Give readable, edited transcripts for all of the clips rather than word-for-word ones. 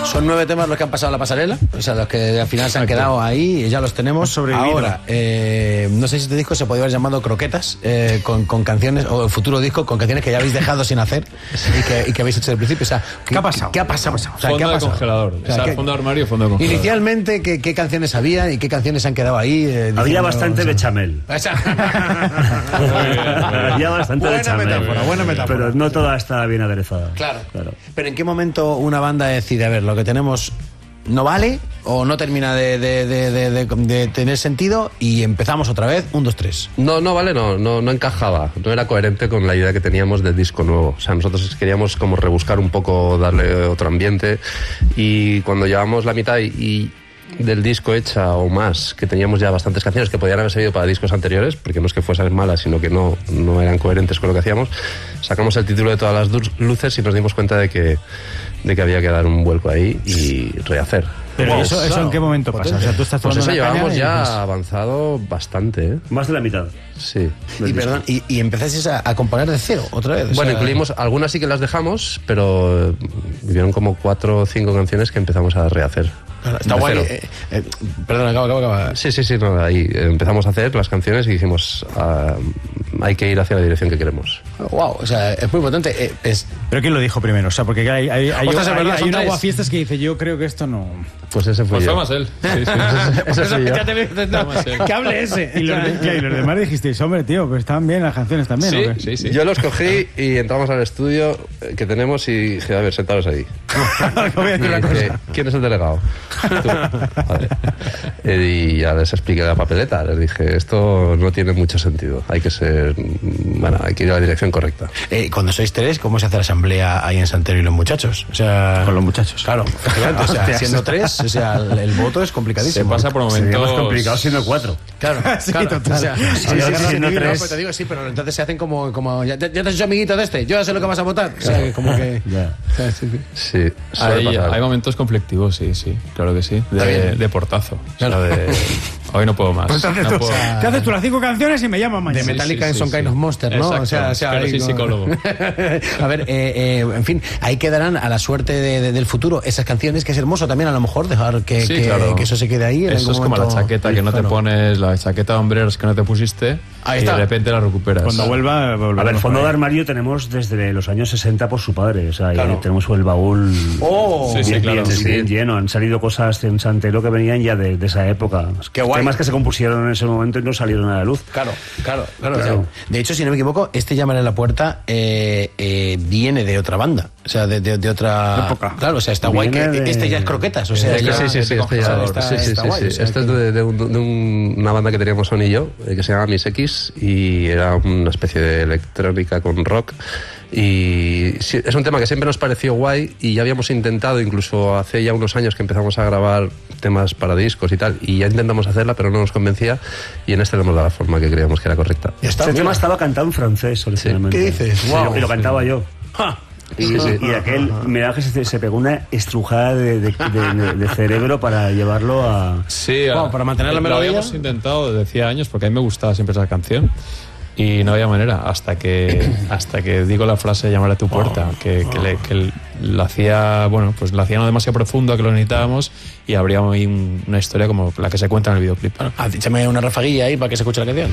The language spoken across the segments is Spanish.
Son 9 temas los que han pasado la pasarela, o sea, los que al final se han quedado ahí y ya los tenemos. Ahora, no sé si este disco se podría haber llamado Croquetas, con canciones, o el futuro disco con canciones que ya habéis dejado sin hacer y que habéis hecho desde el principio. O sea, ¿qué ha pasado? ¿Qué ha pasado? O sea, fondo ¿qué ha pasado? De congelador. O sea, fondo de armario, fondo de congelador. Inicialmente, ¿qué canciones había y qué canciones se han quedado ahí? Había bastante bechamel. Había bastante bechamel. Buena metáfora. Pero no toda está bien aderezada. Claro. Pero ¿en qué momento una banda decide, a ver, lo que tenemos no vale o no termina de tener sentido y empezamos otra vez, 1, 2, 3? No vale, no encajaba, no era coherente con la idea que teníamos del disco nuevo. O sea, nosotros queríamos como rebuscar un poco, darle otro ambiente, y cuando llevamos la mitad y del disco hecha o más, que teníamos ya bastantes canciones que podían haber servido para discos anteriores, porque no es que fuesen malas, sino que no eran coherentes con lo que hacíamos, sacamos el título de Todas las luces y nos dimos cuenta de que había que dar un vuelco ahí y rehacer. Pero eso ¿en qué momento pasa? O sea, tú estás pues eso llevamos ya pues avanzado bastante, ¿eh? Más de la mitad. Sí. Y empezasteis a componer de cero otra vez. Bueno, incluimos algunas, sí que las dejamos, pero vivieron como 4 o 5 canciones que empezamos a rehacer. Está guay. Perdón, acaba. Sí, no, ahí empezamos a hacer las canciones y dijimos, hay que ir hacia la dirección que queremos. Wow, o sea, es muy potente. ¿Pero quién lo dijo primero? O sea, porque hay un aguafiestas que dice, yo creo que esto no... Pues ese fue yo. Fue más él. Sí. Ese soy yo. Que hable ese. Y los demás dijisteis, hombre, tío, pues estaban bien las canciones también. Sí. Yo los cogí y entramos al estudio que tenemos y dije, a ver, sentaros ahí. Voy a decir una cosa. ¿Quién es el delegado? Tú. Vale. Y ya les expliqué la papeleta. Les dije, esto no tiene mucho sentido. Hay que ir a la dirección correcta. Cuando sois 3, ¿cómo se hace la asamblea ahí en Santero y los muchachos? O sea, con los muchachos. Claro, efectivamente. O sea, siendo 3, o sea, el voto es complicadísimo. Se pasa por momentos... Sería más complicado siendo 4. Claro, sí, claro. total. O sea, siendo 3... pues te digo, sí, pero entonces se hacen como ya te has hecho amiguito de este, yo ya sé lo que vas a votar. O sea, como que... Sí. Hay momentos conflictivos, sí, claro que sí. De portazo. Claro. O sea, hoy no puedo más. Pues ¿qué haces tú? Las 5 canciones y me llaman mañana. De Metallica en Some Kind of Monster, ¿no? Exacto. O sea pero sí, psicólogo. A ver, en fin, ahí quedarán a la suerte del futuro esas canciones, que es hermoso también a lo mejor dejar que eso se quede ahí. Eso es como la chaqueta que no te pones, la chaqueta de hombreros que no te pusiste. Ahí está. Y de repente la recuperas. Cuando vuelva. A ver, fondo de armario tenemos desde los años 60 por su padre. O sea, claro. Tenemos el baúl bien lleno. Han salido cosas en Santero que venían ya de esa época. Qué guay. Temas que se compusieron en ese momento y no salieron a la luz. Claro. O sea, de hecho, si no me equivoco, Llamar en la puerta viene de otra banda. O sea, de otra época. Claro, o sea, está guay que ya es Croquetas. O sea, sí. Este es de una banda que teníamos Son y yo, que se llama Miss X, y era una especie de electrónica con rock. Y sí, es un tema que siempre nos pareció guay y ya habíamos intentado, incluso hace ya unos años que empezamos a grabar temas para discos y tal, y ya intentamos hacerla pero no nos convencía, y en este le hemos dado la forma que creíamos que era correcta. Este tema estaba cantado en francés originalmente. ¿Qué dices? Wow. Y lo cantaba yo. Y aquel, mira que se pegó una estrujada de cerebro para llevarlo a... Sí, para mantener la melodía. Lo habíamos intentado desde hacía años porque a mí me gustaba siempre esa canción. Y no había manera, hasta que digo la frase llamar a tu puerta, que lo hacía, pues lo hacía no demasiado profundo, que lo necesitábamos, y habría una historia como la que se cuenta en el videoclip. Échame una rafaguilla ahí para que se escuche la canción.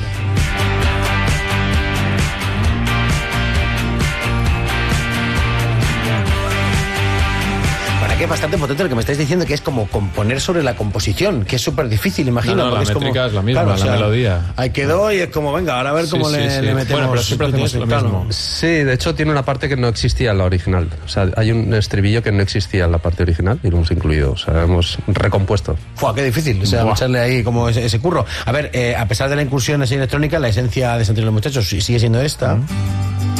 Que es bastante potente lo que me estáis diciendo, que es como componer sobre la composición, que es súper difícil, imagino. La métrica es la misma, claro, la melodía. Ahí quedó y es como, venga, ahora a ver cómo le metemos. Bueno, pero siempre hacemos lo mismo. Sí, de hecho tiene una parte que no existía en la original. O sea, hay un estribillo que no existía en la parte original y lo hemos incluido. O sea, hemos recompuesto. ¡Fua, qué difícil! O sea, echarle ahí como ese curro. A ver, a pesar de la incursión así electrónica, la esencia de Santero y los Muchachos sigue siendo esta.